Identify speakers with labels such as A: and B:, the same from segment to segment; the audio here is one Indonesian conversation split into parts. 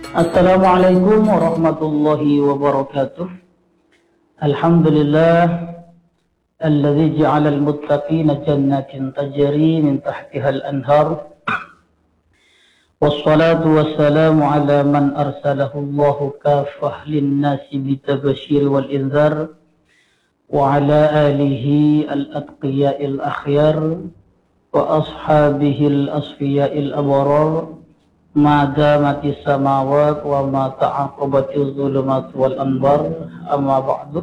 A: Assalamualaikum warahmatullahi wabarakatuh. Alhamdulillah alladzi ja'ala al-muttaqina jannatin tajri min tahtiha al-anhar. Wassalatu wassalamu ala man arsalahu Allahu kaffah lin-nasi bitabsyir wal inzar wa ala alihi al-atqiya'il akhyar wa ashabihi al-asfiya'il abrar. Mada mati samawat wa ma ta'aqabati zulumat wal anbar, amma ba'du.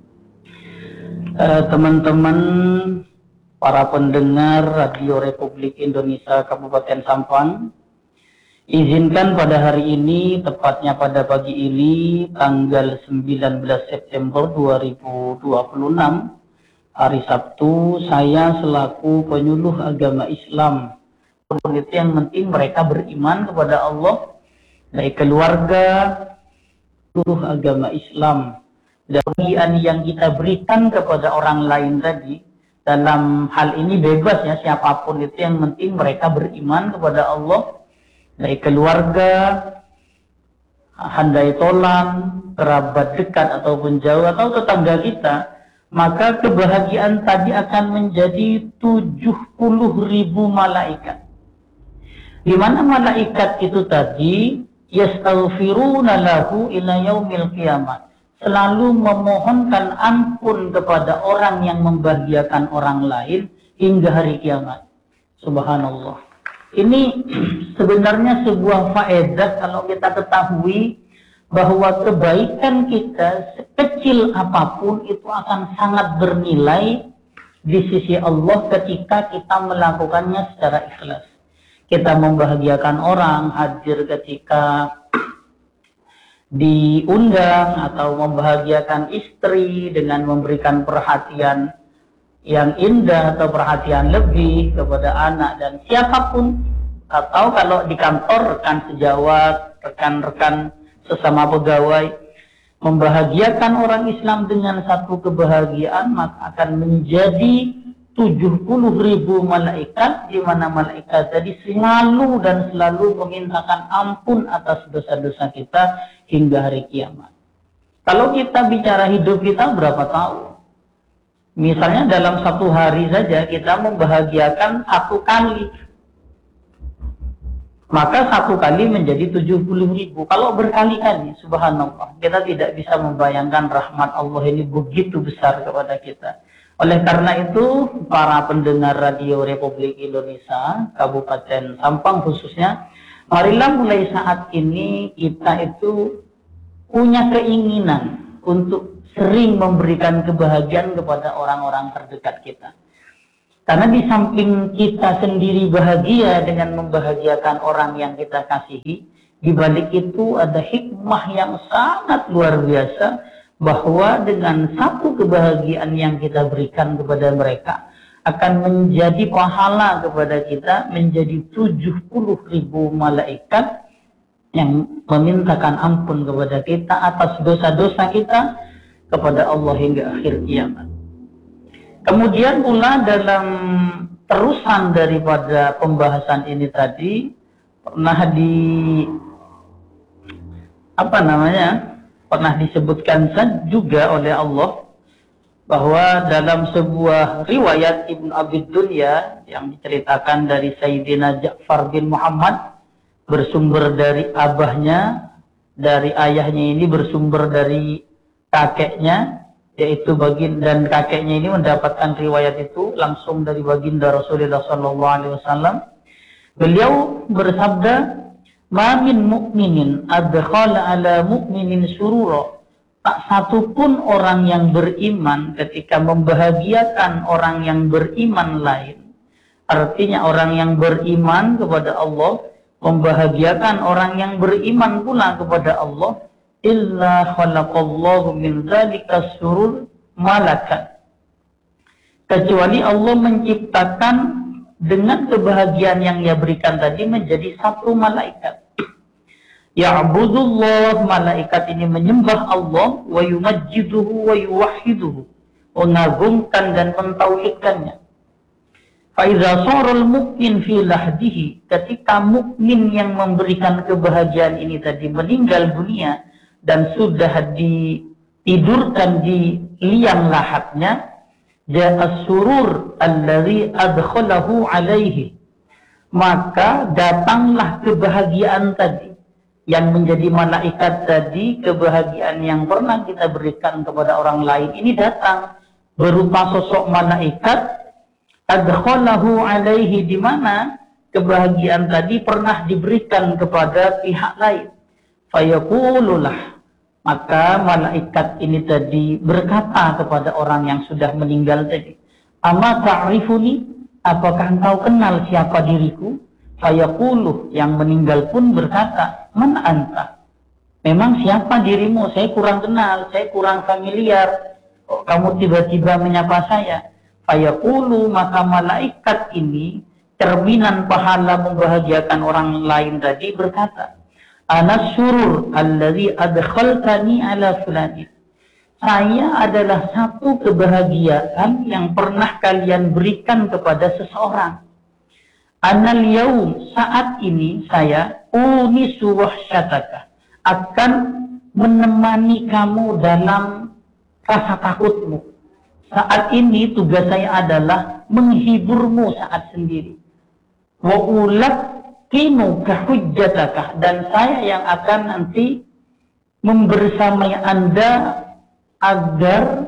A: Teman-teman para pendengar Radio Republik Indonesia Kabupaten Sampang, izinkan pada hari ini, tepatnya pada pagi ini tanggal 19 September 2026, hari Sabtu, saya selaku penyuluh agama Islam, itu yang penting mereka beriman kepada Allah dari keluarga, seluruh agama Islam, dan bagian yang kita berikan kepada orang lain tadi dalam hal ini bebas ya, siapapun itu yang penting mereka beriman kepada Allah dari keluarga, handai tolan, kerabat dekat ataupun jauh atau tetangga kita, maka kebahagiaan tadi akan menjadi 70.000 malaikat. Di mana malaikat itu tadi yastaghfiruna lahu ila yaumil qiyamah, selalu memohonkan ampun kepada orang yang membahagiakan orang lain hingga hari kiamat. Subhanallah. Ini sebenarnya sebuah faedah kalau kita ketahui bahwa kebaikan kita sekecil apapun itu akan sangat bernilai di sisi Allah ketika kita melakukannya secara ikhlas. Kita membahagiakan orang, hadir ketika diundang, atau membahagiakan istri dengan memberikan perhatian yang indah atau perhatian lebih kepada anak dan siapapun, atau kalau di kantor rekan sejawat, rekan-rekan sesama pegawai, membahagiakan orang Islam dengan satu kebahagiaan maka akan menjadi 70.000 malaikat, di mana malaikat tadi selalu dan selalu memintakan ampun atas dosa-dosa kita hingga hari kiamat. Kalau kita bicara hidup kita berapa tahun? Misalnya dalam satu hari saja kita membahagiakan satu kali, maka satu kali menjadi 70.000. Kalau berkali-kali, subhanallah, kita tidak bisa membayangkan rahmat Allah ini begitu besar kepada kita. Oleh karena itu, para pendengar Radio Republik Indonesia Kabupaten Sampang khususnya, marilah mulai saat ini kita itu punya keinginan untuk sering memberikan kebahagiaan kepada orang-orang terdekat kita. Karena di samping kita sendiri bahagia dengan membahagiakan orang yang kita kasihi, di balik itu ada hikmah yang sangat luar biasa, bahwa dengan satu kebahagiaan yang kita berikan kepada mereka akan menjadi pahala kepada kita, menjadi 70.000 malaikat yang memintakan ampun kepada kita atas dosa-dosa kita kepada Allah hingga akhir kiamat. Kemudian pula dalam terusan daripada pembahasan ini tadi pernah disebutkan juga oleh Allah bahwa dalam sebuah riwayat Ibnu Abi Dunya yang diceritakan dari Sayyidina Ja'far bin Muhammad, bersumber dari abahnya, dari ayahnya ini bersumber dari kakeknya, yaitu dan kakeknya ini mendapatkan riwayat itu langsung dari baginda Rasulullah SAW. Beliau bersabda, "Ma min mu'minin adkhala ala mu'minin surura." Tak satu pun orang yang beriman ketika membahagiakan orang yang beriman lain. Artinya orang yang beriman kepada Allah membahagiakan orang yang beriman pula kepada Allah, illa khalaqallahu min dzalika surur malakan. Kecuali Allah menciptakan dengan kebahagiaan yang ia berikan tadi menjadi satu malaikat. Ya'budullah, malaikat ini menyembah Allah, wa yumajjiduhu wa yuwahhiduhu, mengagungkan dan mentauhidkannya. Faiza sorul mukmin fi lahdihi, ketika mukmin yang memberikan kebahagiaan ini tadi meninggal dunia dan sudah ditidurkan di liang lahatnya, ja'a surur alladhi adkhalahu alaihi, maka datanglah kebahagiaan tadi yang menjadi malaikat tadi, kebahagiaan yang pernah kita berikan kepada orang lain ini datang berupa sosok malaikat adkhalahu alaihi, di mana kebahagiaan tadi pernah diberikan kepada pihak lain. Fayaqululah, maka malaikat ini tadi berkata kepada orang yang sudah meninggal tadi, ama ta'rifuni, apakah engkau kenal siapa diriku? Fayaqulu, yang meninggal pun berkata, man anta, memang siapa dirimu? Saya kurang kenal, saya kurang familiar, kok kamu tiba-tiba menyapa saya? Fayaqulu, maka malaikat ini, cerminan pahala membahagiakan orang lain tadi, berkata, ana surur alladhi adkhaltani ala fulani, saya adalah satu kebahagiaan yang pernah kalian berikan kepada seseorang. Anal yaum, saat ini saya unisu wahsyataka, akan menemani kamu dalam rasa takutmu. Saat ini tugas saya adalah menghiburmu saat sendiri. Wa ulaqinu kahujjataka, dan saya yang akan nanti membersamai Anda agar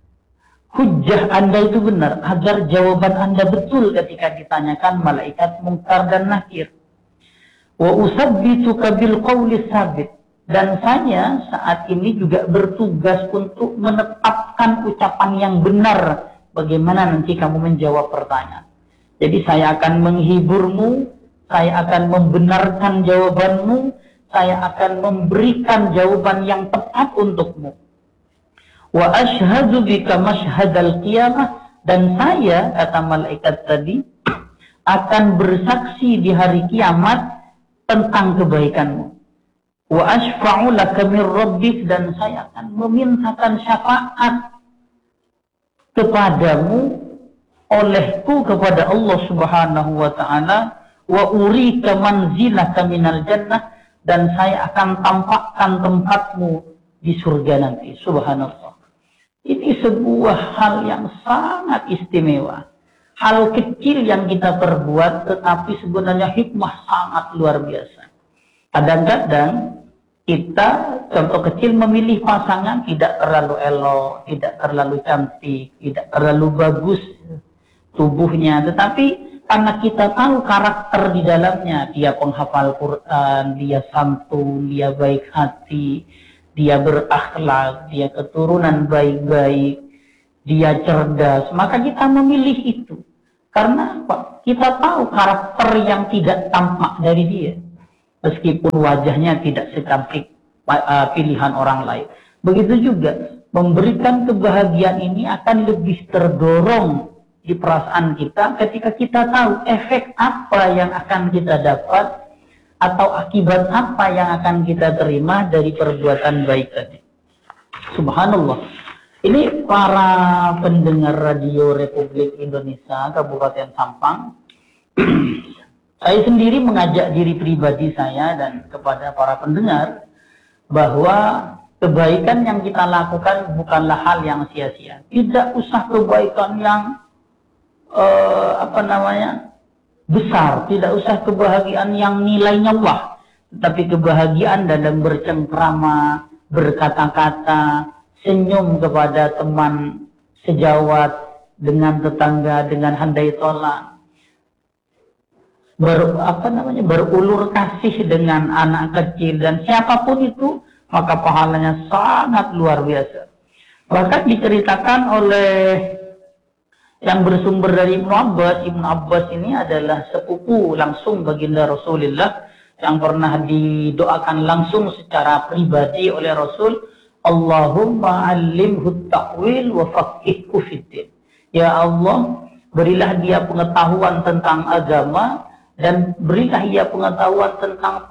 A: hujjah Anda itu benar, agar jawaban Anda betul ketika ditanyakan malaikat Munkar dan Nakir. Wa usabbituka bil qawli sabit, dan saya saat ini juga bertugas untuk menetapkan ucapan yang benar bagaimana nanti kamu menjawab pertanyaan. Jadi saya akan menghiburmu, saya akan membenarkan jawabanmu, saya akan memberikan jawaban yang tepat untukmu. Wa ashhadu bika mashhadal qiyamah, dan saya, kata malaikat tadi, akan bersaksi di hari kiamat tentang kebaikanmu. Wa ashfa'u laka min rabbik, dan saya akan memintakan syafaat kepadamu olehku kepada Allah Subhanahu wa taala. Wa urika manzilaka minal jannah, dan saya akan tampakkan tempatmu di surga nanti. Subhanallah. Ini sebuah hal yang sangat istimewa. Hal kecil yang kita perbuat, tetapi sebenarnya hikmah sangat luar biasa. Kadang-kadang kita, contoh kecil, memilih pasangan tidak terlalu elok, tidak terlalu cantik, tidak terlalu bagus tubuhnya. Tetapi karena kita tahu karakter di dalamnya, dia penghafal Quran, dia santun, dia baik hati, dia berakhlak, dia keturunan baik-baik, dia cerdas, maka kita memilih itu. Karena apa? Kita tahu karakter yang tidak tampak dari dia, meskipun wajahnya tidak secantik pilihan orang lain. Begitu juga memberikan kebahagiaan ini akan lebih terdorong di perasaan kita ketika kita tahu efek apa yang akan kita dapat atau akibat apa yang akan kita terima dari perbuatan baik tadi. Subhanallah. Ini para pendengar radio Republik Indonesia Kabupaten Sampang, saya sendiri mengajak diri pribadi saya dan kepada para pendengar bahwa kebaikan yang kita lakukan bukanlah hal yang sia-sia. Tidak usah kebaikan yang besar, tidak usah kebahagiaan yang nilainya wah, tetapi kebahagiaan dalam bercengkrama, berkata-kata, senyum kepada teman sejawat, dengan tetangga, dengan handai tolak, berulur kasih dengan anak kecil dan siapapun itu, maka pahalanya sangat luar biasa. Bahkan diceritakan oleh yang bersumber dari Ibnu Abbas ini adalah sepupu langsung baginda Rasulullah yang pernah didoakan langsung secara pribadi oleh Rasul, Allahumma allimhu ta'wil wa faqihhu fiddin. Ya Allah, berilah dia pengetahuan tentang agama dan berilah ia pengetahuan tentang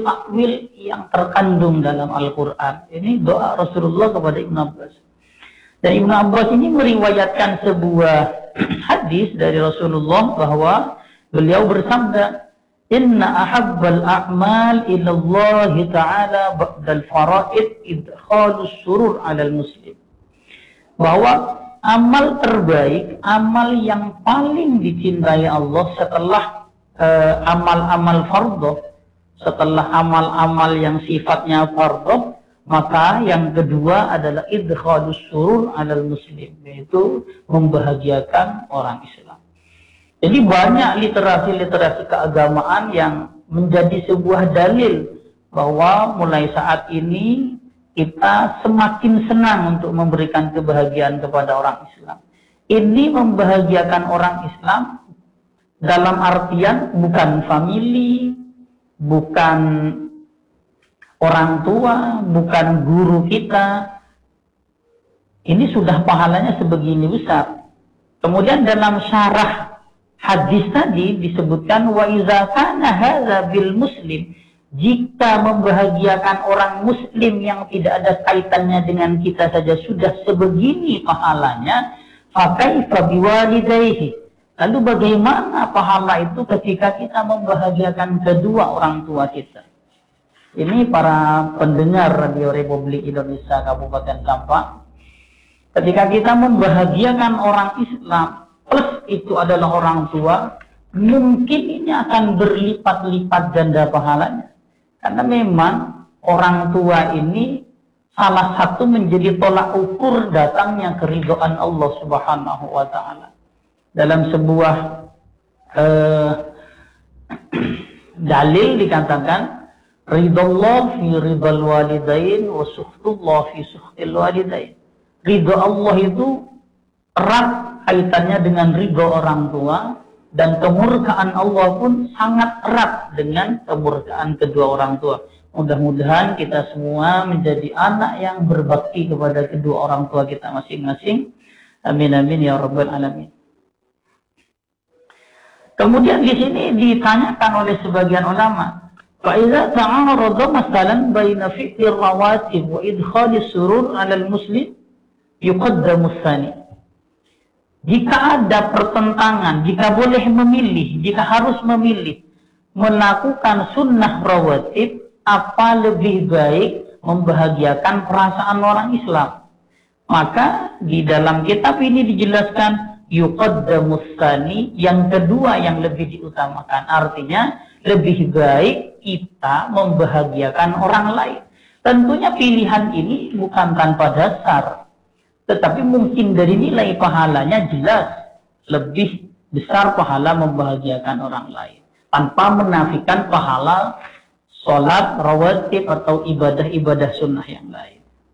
A: takwil-takwil yang terkandung dalam Al-Quran. Ini doa Rasulullah kepada Ibnu Abbas. Dan Ibnu Abbas ini meriwayatkan sebuah hadis dari Rasulullah bahwa beliau bersabda, "Inna ahabbal a'mal ila Allah Ta'ala ba'dal fara'id idkhalus surur 'alal muslim." Bahwa amal terbaik, amal yang paling dicintai Allah setelah amal-amal fardhu, setelah amal-amal yang sifatnya fardhu, maka yang kedua adalah idkhalus surur 'alal muslim, yaitu membahagiakan orang Islam. Jadi banyak literasi-literasi keagamaan yang menjadi sebuah dalil bahwa mulai saat ini kita semakin senang untuk memberikan kebahagiaan kepada orang Islam. Ini membahagiakan orang Islam dalam artian bukan famili, bukan orang tua, bukan guru kita. Ini sudah pahalanya sebegini besar. Kemudian dalam syarah hadis tadi disebutkan, wa iza kana hadza bil muslim, jika membahagiakan orang muslim yang tidak ada kaitannya dengan kita saja sudah sebegini pahalanya, fakaifa biwalidayhi, lalu bagaimana pahala itu ketika kita membahagiakan kedua orang tua kita. Ini para pendengar Radio Republik Indonesia Kabupaten Sampang, ketika kita membahagiakan orang Islam plus itu adalah orang tua, mungkin ini akan berlipat-lipat ganda pahalanya. Karena memang orang tua ini salah satu menjadi tolak ukur datangnya keridhaan Allah Subhanahu wa Ta'ala. Dalam sebuah dalil dikatakan, ridallah fi ridal walidain wa sukhtullah fi sukhtil walidain. Ridho Allah itu erat kaitannya dengan ridho orang tua, dan kemurkaan Allah pun sangat erat dengan kemurkaan kedua orang tua. Mudah-mudahan kita semua menjadi anak yang berbakti kepada kedua orang tua kita masing-masing. Amin amin ya rabbal alamin. Kemudian di sini ditanyakan oleh sebagian ulama, fa idza ta'arada masalan baina fi'lir rawatib wa idkhalis surur 'alal muslim yuqaddamu tsani. Jika ada pertentangan, jika boleh memilih, jika harus memilih melakukan sunnah rawatib, apa lebih baik membahagiakan perasaan orang Islam? Maka di dalam kitab ini dijelaskan yuqaddamus tsani, yang kedua yang lebih diutamakan. Artinya lebih baik kita membahagiakan orang lain. Tentunya pilihan ini bukan tanpa dasar, tetapi mungkin dari nilai pahalanya jelas lebih besar pahala membahagiakan orang lain, tanpa menafikan pahala sholat rawatib atau ibadah-ibadah sunnah yang lain.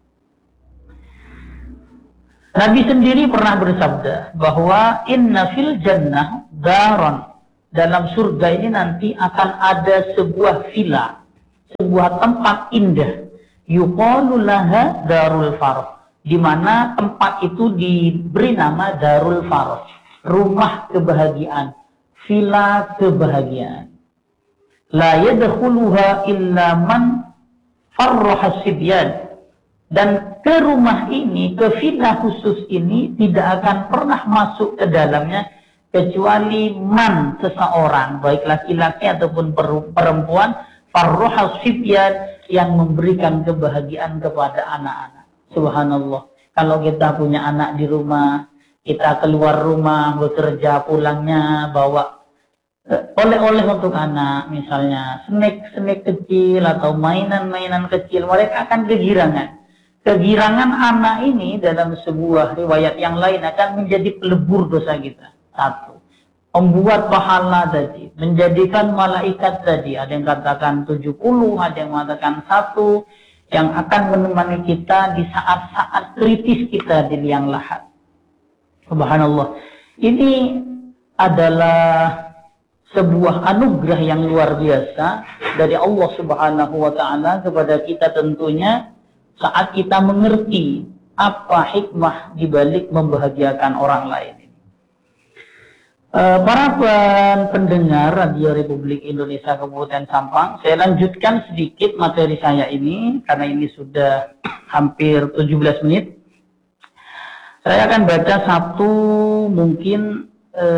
A: Nabi sendiri pernah bersabda bahwa inna fil jannah daron, dalam surga ini nanti akan ada sebuah villa, sebuah tempat indah, yuqalu laha darul farah, di mana tempat itu diberi nama Darul Faraj, rumah kebahagiaan, villa kebahagiaan. La yadkhuluha illa man farraha sibyan, dan ke rumah ini, ke villa khusus ini tidak akan pernah masuk ke dalamnya kecuali man, seseorang, baik laki-laki ataupun perempuan, farraha sibyan, yang memberikan kebahagiaan kepada anak-anak. Subhanallah, kalau kita punya anak di rumah, kita keluar rumah, bekerja, pulangnya bawa oleh-oleh untuk anak, misalnya snack-snack kecil atau mainan-mainan kecil, mereka akan kegirangan. Kegirangan anak ini dalam sebuah riwayat yang lain akan menjadi pelebur dosa kita. Satu, membuat pahala tadi, menjadikan malaikat tadi, ada yang katakan 70, ada yang mengatakan 1, yang akan menemani kita di saat-saat kritis kita di liang lahat. Subhanallah. Ini adalah sebuah anugerah yang luar biasa dari Allah Subhanahu wa Ta'ala kepada kita, tentunya saat kita mengerti apa hikmah di balik membahagiakan orang lain. Para pendengar Radio Republik Indonesia Kabupaten Sampang, saya lanjutkan sedikit materi saya ini karena ini sudah hampir 17 menit. Saya akan baca satu mungkin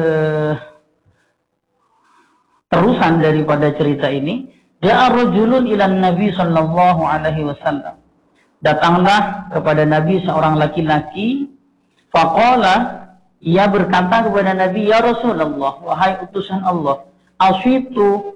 A: terusan daripada cerita ini. Ja'a rajulun ilan Nabi sallallahu alaihi wasallam. Datanglah kepada Nabi seorang laki-laki. Faqala, ia berkata kepada Nabi, ya Rasulullah, wahai utusan Allah, asyitu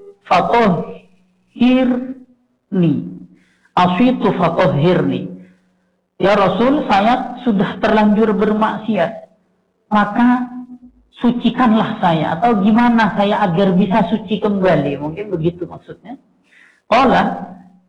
A: fatohhirni. Ya Rasul, saya sudah terlanjur bermaksiat, maka sucikanlah saya, atau gimana saya agar bisa suci kembali, mungkin begitu maksudnya. Qala,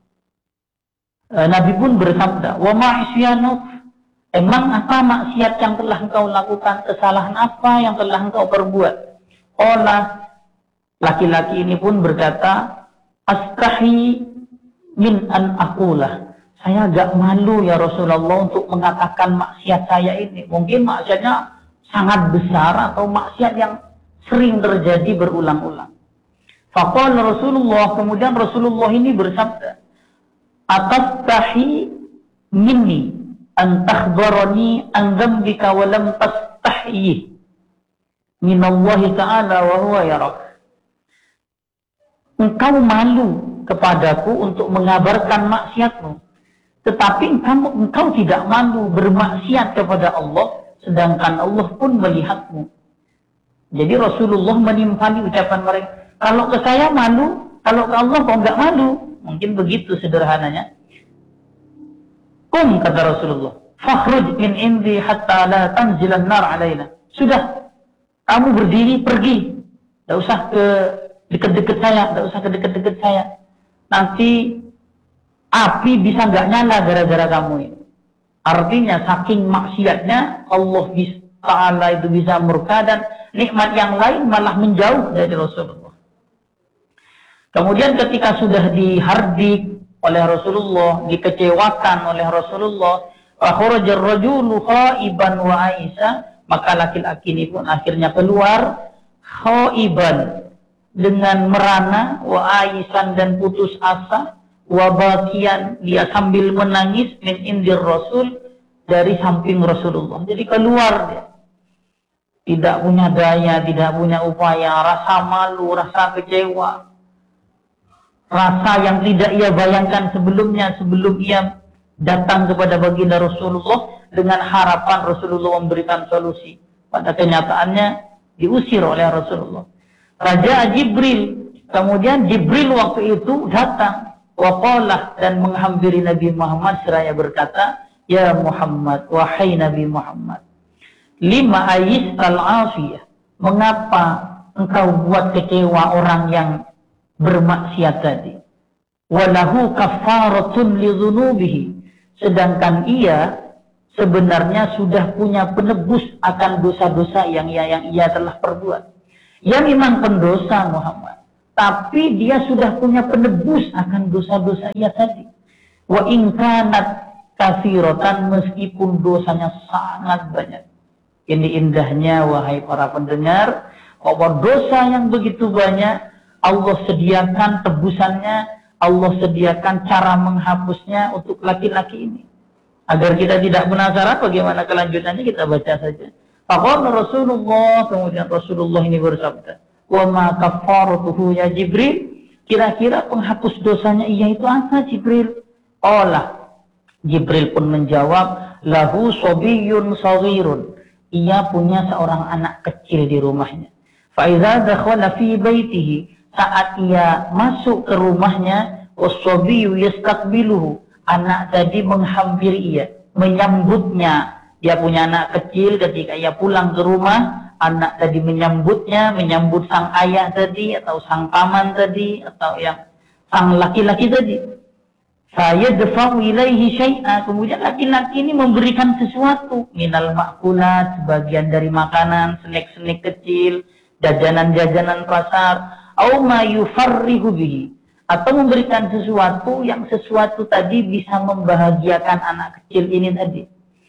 A: Nabi pun bersabda, wa ma'isyanuk, emang apa maksiat yang telah engkau lakukan, kesalahan apa yang telah engkau perbuat? Qala, laki-laki ini pun berkata, astahi min an akulah. Saya agak malu ya Rasulullah untuk mengatakan maksiat saya ini. Mungkin maksiatnya sangat besar atau maksiat yang sering terjadi berulang-ulang. Faqala Rasulullah, kemudian Rasulullah ini bersabda, atastahi minni an takhbarani an dzambika wa lam tastahyi minallahi ta'ala wa huwa yarak. Engkau malu kepadaku untuk mengabarkan maksiatmu, tetapi engkau tidak malu bermaksiat kepada Allah, sedangkan Allah pun melihatmu. Jadi Rasulullah menimpali ucapan mereka, kalau ke saya malu, kalau ke Allah kok enggak malu. Mungkin begitu sederhananya. Kum, kata Rasulullah, fakhruj min indi hatta la tanzilan nar alaina. Sudah, kamu berdiri, pergi. Tidak usah ke dekat-dekat saya, tidak usah ke dekat-dekat saya. Nanti api bisa nggak nyala gara-gara kamu ini. Artinya saking maksiatnya Allah Ta'ala itu bisa murka, dan nikmat yang lain malah menjauh dari Rasulullah. Kemudian ketika sudah dihardik oleh Rasulullah, dikecewakan oleh Rasulullah, fakharajar rajulu khaiban wa aisa, maka laki-laki ini pun akhirnya keluar khaiban, dengan merana, wa aisan, dan putus asa, wa bakian, dia sambil menangis, min indir Rasul, dari samping Rasulullah. Jadi keluar dia, tidak punya daya, tidak punya upaya, rasa malu, rasa kecewa, rasa yang tidak ia bayangkan sebelumnya, sebelum ia datang kepada baginda Rasulullah dengan harapan Rasulullah memberikan solusi. Pada kenyataannya diusir oleh Rasulullah. Raja Jibril, kemudian Jibril waktu itu datang, waqalah, dan menghampiri Nabi Muhammad seraya berkata, ya Muhammad, wahai Nabi Muhammad, lima ayis al-afiyah, mengapa engkau buat kecewa orang yang bermaksiat tadi? Walahu kafaratun li dzunubihi, sedangkan ia sebenarnya sudah punya penebus akan dosa-dosa yang ia telah perbuat. Ia memang pendosa Muhammad, tapi dia sudah punya penebus akan dosa-dosa ia tadi. Wa in kanat katsiratan, meskipun dosanya sangat banyak. Ini indahnya wahai para pendengar, bahwa dosa yang begitu banyak Allah sediakan tebusannya, Allah sediakan cara menghapusnya untuk laki-laki ini. Agar kita tidak penasaran bagaimana kelanjutannya, kita baca saja. Faqala Rasulullah, kemudian Rasulullah ini bersabda, wa ma kafaratuhu ya Jibril, kira-kira penghapus dosanya ia itu apa Jibril? Qala, Jibril pun menjawab, lahu sobiyyun saghirun, ia punya seorang anak kecil di rumahnya. Fa idza dakhala fi baitihi, saat ia masuk ke rumahnya, was-sabiyyu yastaqbiluhu, anak tadi menghampiri ia, menyambutnya. Dia punya anak kecil, ketika ia pulang ke rumah, anak tadi menyambutnya, menyambut sang ayah tadi, atau sang paman tadi, atau yang sang laki-laki tadi. Saya dafa'u ilaihi syai'a, kemudian laki-laki ini memberikan sesuatu, minal ma'kulat, sebagian dari makanan, snack-snack kecil, jajanan-jajanan pasar, au ma yufarrihu bihi, atau memberikan sesuatu yang sesuatu tadi bisa membahagiakan anak kecil ini tadi.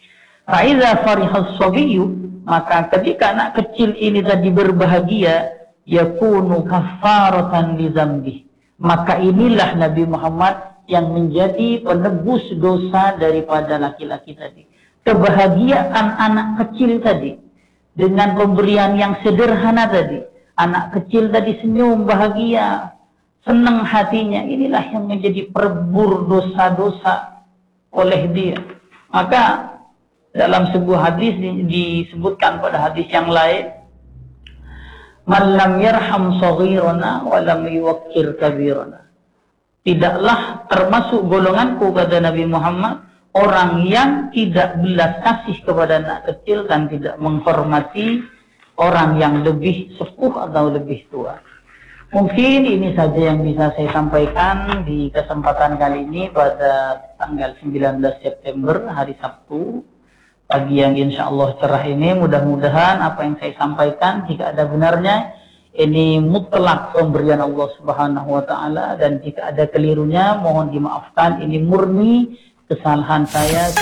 A: Fa'idha farihas sabiyyu, maka ketika anak kecil ini tadi berbahagia, yakunu kafaratan li dzambih, maka inilah Nabi Muhammad yang menjadi penebus dosa daripada laki-laki tadi. kebahagiaan anak kecil tadi dengan pemberian yang sederhana tadi. Anak kecil tadi senyum bahagia, senang hatinya. Inilah yang menjadi perebur dosa-dosa oleh dia. Maka dalam sebuah hadis disebutkan pada hadis yang lain, man lam yarham saghirana wa lam yuwaqqir kabirana. Tidaklah termasuk golonganku, kata Nabi Muhammad, orang yang tidak belas kasih kepada anak kecil dan tidak menghormati orang yang lebih sepuh atau lebih tua. Mungkin ini saja yang bisa saya sampaikan di kesempatan kali ini pada tanggal 19 September, hari Sabtu, pagi yang insya Allah cerah ini. Mudah-mudahan apa yang saya sampaikan, jika ada benarnya, ini mutlak pemberian Allah Subhanahu wa Ta'ala, dan jika ada kelirunya mohon dimaafkan. Ini murni kesalahan saya.